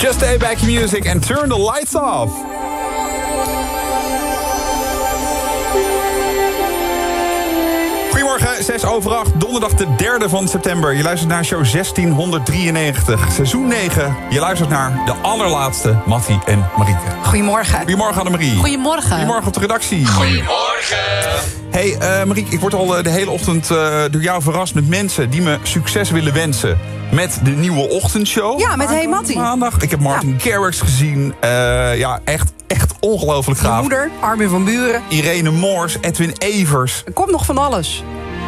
Just stay back in music and turn the lights off. Goedemorgen, 6:08, donderdag de 3e van september. Je luistert naar show 1693, seizoen 9. Je luistert naar de allerlaatste Mattie en Marieke. Goedemorgen. Goedemorgen Annemarie. Goedemorgen. Goedemorgen op de redactie. Goedemorgen. Hey Marieke, ik word al de hele ochtend door jou verrast met mensen die me succes willen wensen met de nieuwe ochtendshow. Ja, met Hey Mattie. Maandag. Ik heb Martin Garrix gezien. Echt ongelooflijk gaaf. Je moeder, Armin van Buren. Irene Moors, Edwin Evers. Er komt nog van alles.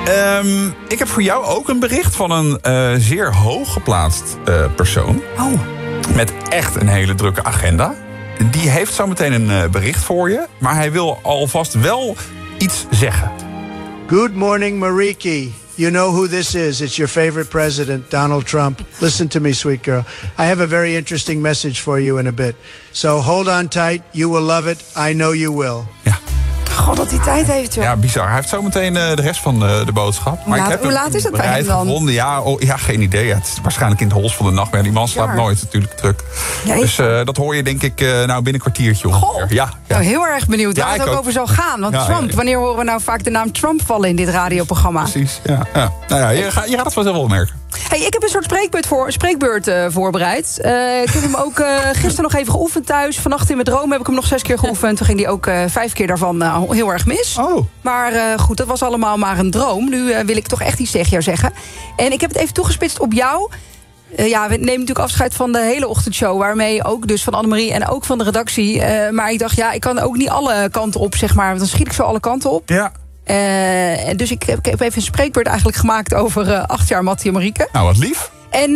Ik heb voor jou ook een bericht van een zeer hooggeplaatst persoon. Oh. Met echt een hele drukke agenda. Die heeft zometeen een bericht voor je. Maar hij wil alvast wel iets zeggen. Good morning, Marieke. You know who this is. It's your favorite president, Donald Trump. Listen to me, sweet girl. I have a very interesting message for you in a bit. So hold on tight. You will love it. I know you will. Ja. God, dat hij tijd heeft, joh. Ja, bizar. Hij heeft zometeen de rest van de boodschap. Hoe laat is het bij hem dan? Gevonden. Ja, geen idee. Ja, het is waarschijnlijk in het hols van de nacht. Maar die man slaapt nooit natuurlijk druk. Nee. Dus dat hoor je denk ik binnen een kwartiertje ongeveer. Ja. Nou, heel erg benieuwd waar het ook over zou gaan. Want Trump, wanneer horen we nou vaak de naam Trump vallen in dit radioprogramma? Precies, ja. Nou ja, je gaat het vanzelf wel merken. Hey, ik heb een soort spreekbeurt voorbereid. Ik heb hem ook gisteren nog even geoefend thuis. Vannacht in mijn droom heb ik hem nog 6 keer geoefend. Toen ging die ook 5 keer daarvan heel erg mis. Oh. Maar goed, dat was allemaal maar een droom. Nu wil ik toch echt iets tegen jou zeggen. En ik heb het even toegespitst op jou. We nemen natuurlijk afscheid van de hele ochtendshow. Waarmee ook dus van Annemarie en ook van de redactie. Maar ik dacht, ik kan ook niet alle kanten op, zeg maar. Want dan schiet ik zo alle kanten op. Ja. Dus ik heb even een spreekbeurt eigenlijk gemaakt over 8 jaar Mattie en Marieke. Nou, wat lief. En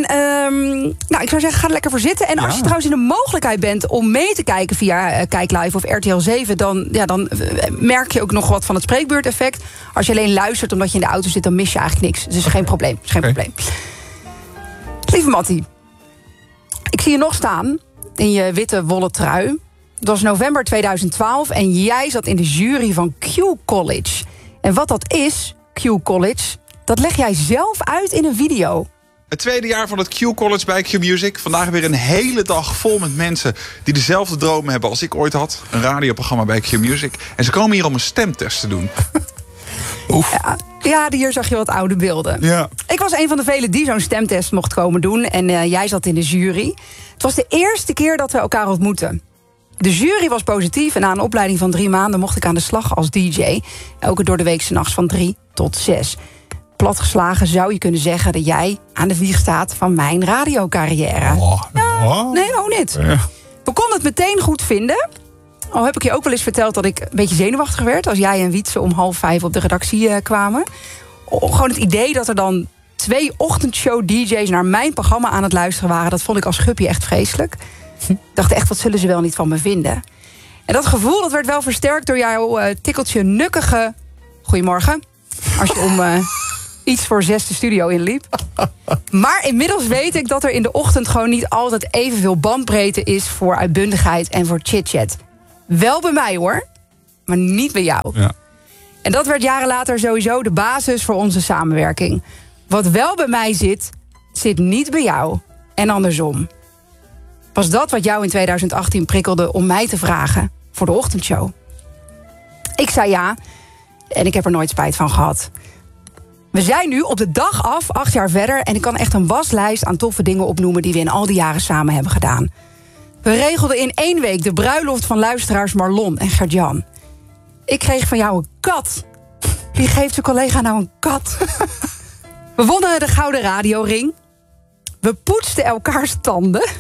ik zou zeggen, ga er lekker voor zitten. En als je trouwens in de mogelijkheid bent om mee te kijken via Kijk Live of RTL 7... dan merk je ook nog wat van het spreekbeurteffect. Als je alleen luistert omdat je in de auto zit, dan mis je eigenlijk niks. Dus geen probleem. Probleem. Lieve Mattie, ik zie je nog staan in je witte wollen trui. Het was november 2012 en jij zat in de jury van Q College. En wat dat is, Q College, dat leg jij zelf uit in een video. Het tweede jaar van het Q College bij Q Music. Vandaag weer een hele dag vol met mensen die dezelfde dromen hebben als ik ooit had. Een radioprogramma bij Q Music. En ze komen hier om een stemtest te doen. Oef. Ja, hier zag je wat oude beelden. Ja. Ik was een van de velen die zo'n stemtest mocht komen doen. En jij zat in de jury. Het was de eerste keer dat we elkaar ontmoetten. De jury was positief en na een opleiding van 3 maanden mocht ik aan de slag als DJ. Elke doordeweekse nachts van 3 tot 6. Platgeslagen zou je kunnen zeggen dat jij aan de wieg staat van mijn radiocarrière. Nee, ook niet. Ja. We konden het meteen goed vinden. Al heb ik je ook wel eens verteld dat ik een beetje zenuwachtig werd als jij en Wietse om 4:30 op de redactie kwamen. Gewoon het idee dat er dan 2 ochtendshow-dj's naar mijn programma aan het luisteren waren, dat vond ik als guppy echt vreselijk. Ik dacht echt, wat zullen ze wel niet van me vinden? En dat gevoel dat werd wel versterkt door jouw tikkeltje nukkige goedemorgen. Als je om iets voor 6 de studio inliep. Maar inmiddels weet ik dat er in de ochtend gewoon niet altijd evenveel bandbreedte is voor uitbundigheid en voor chit-chat. Wel bij mij hoor, maar niet bij jou. Ja. En dat werd jaren later sowieso de basis voor onze samenwerking. Wat wel bij mij zit niet bij jou. En andersom. Was dat wat jou in 2018 prikkelde om mij te vragen voor de ochtendshow? Ik zei ja, en ik heb er nooit spijt van gehad. We zijn nu op de dag af, 8 jaar verder, en ik kan echt een waslijst aan toffe dingen opnoemen die we in al die jaren samen hebben gedaan. We regelden in 1 week de bruiloft van luisteraars Marlon en Gert-Jan. Ik kreeg van jou een kat. Wie geeft zijn collega nou een kat? We wonnen de Gouden Radioring. We poetsten elkaars tanden.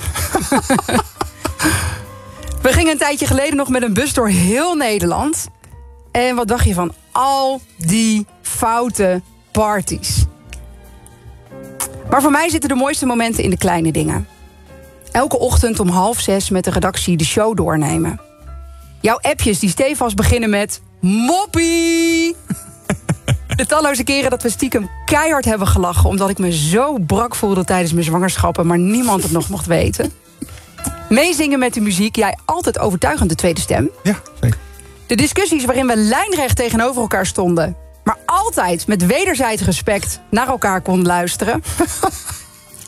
We gingen een tijdje geleden nog met een bus door heel Nederland. En wat dacht je van al die foute parties? Maar voor mij zitten de mooiste momenten in de kleine dingen. Elke ochtend om 5:30 met de redactie de show doornemen. Jouw appjes die stevast beginnen met moppie. De talloze keren dat we stiekem keihard hebben gelachen, omdat ik me zo brak voelde tijdens mijn zwangerschappen, maar niemand het nog mocht weten. Meezingen met de muziek, jij altijd overtuigend de tweede stem. Ja, zeker. De discussies waarin we lijnrecht tegenover elkaar stonden, maar altijd met wederzijds respect naar elkaar konden luisteren.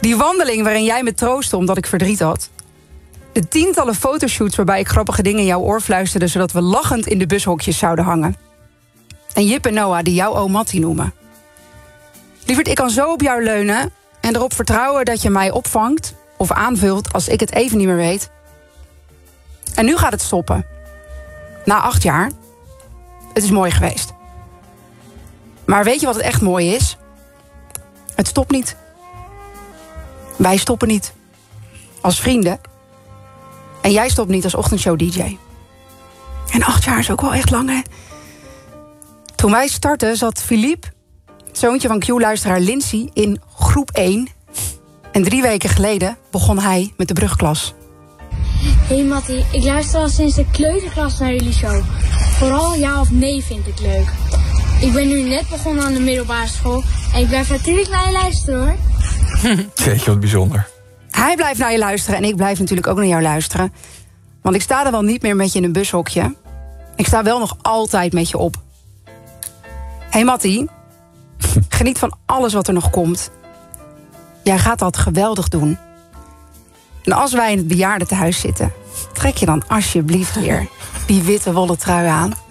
Die wandeling waarin jij me troostte omdat ik verdriet had. De tientallen fotoshoots waarbij ik grappige dingen in jouw oor fluisterde, zodat we lachend in de bushokjes zouden hangen. En Jip en Noah die jou oom Mattie noemen. Lieverd, ik kan zo op jou leunen en erop vertrouwen dat je mij opvangt of aanvult als ik het even niet meer weet. En nu gaat het stoppen. Na 8 jaar. Het is mooi geweest. Maar weet je wat het echt mooi is? Het stopt niet. Wij stoppen niet. Als vrienden. En jij stopt niet als ochtendshow-dj. En 8 jaar is ook wel echt lang, hè? Toen wij startten zat Philippe, het zoontje van Q-luisteraar Lindsay, in groep 1. En 3 weken geleden begon hij met de brugklas. Hey Mattie, ik luister al sinds de kleuterklas naar jullie show. Vooral ja of nee vind ik leuk. Ik ben nu net begonnen aan de middelbare school en ik blijf natuurlijk naar je luisteren, hoor. Jeetje, wat bijzonder. Hij blijft naar je luisteren en ik blijf natuurlijk ook naar jou luisteren. Want ik sta er wel niet meer met je in een bushokje. Ik sta wel nog altijd met je op. Hey Mattie, geniet van alles wat er nog komt. Jij gaat dat geweldig doen. En als wij in het bejaardentehuis zitten, trek je dan alsjeblieft weer die witte wollen trui aan.